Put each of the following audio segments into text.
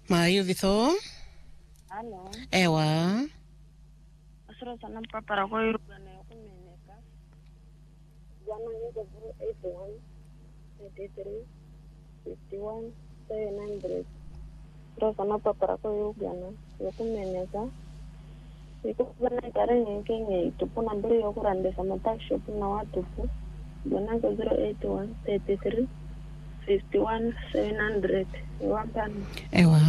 Mayu vitho. Hello. Ewa. Asura sana mpapara kwa irugana ya kumeneka. Jana niko 081 83 51 700. Asura sana mpapara kwa irugana ya kumeneka. Iko kuna kare nyingi tupo na mbele ya kurandesa matashop na watu fu. Jana niko 081 33 51 700. Ewa.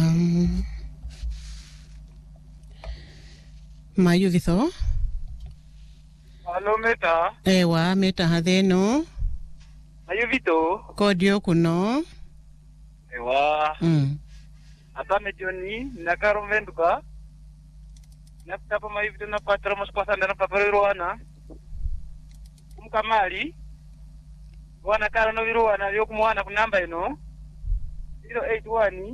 Mayu vitho. Hello, Meta. Ewa, meta hatheno. Mayu vito. Kodio kuno. Ewa. Atame Johnny, nakaro venduka. Napitapa mayu vito napatara moskwasanda napapara roana. Kumkamali. Wana karo no viroana yokumwana kunamba ino. 081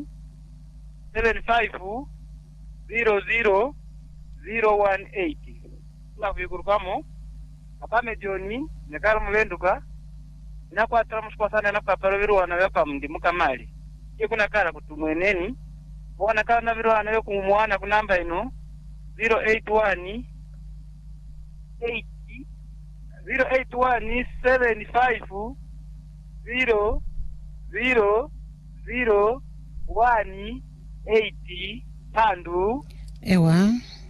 75 00 018. Nakuyikurukamo. Apame Johnny, nakaro mvenduka. Nakwatara muskwasana napapara viroana yapamundi mukamali. Kuna kara kutumweneni. Wana kara na viroana yokumwana kunamba ino. 081 75 0 0 0 1 8 tandu. Ewa.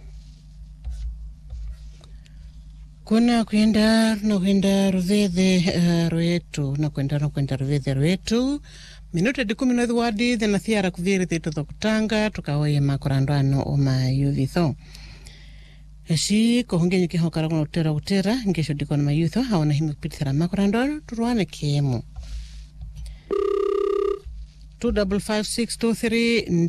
Kuna kwenda ruvithe rwetu na kwenda ruvithe rwetu minuto 10 wadi thina thiara kuviri thitu thokutanga tukaoye makorandwano o Mayu vitho esi kohonge nyuki hokara kuna utera ngesho dikona mayutho hawana himi kupitithara makorandwano turuane kemo 255623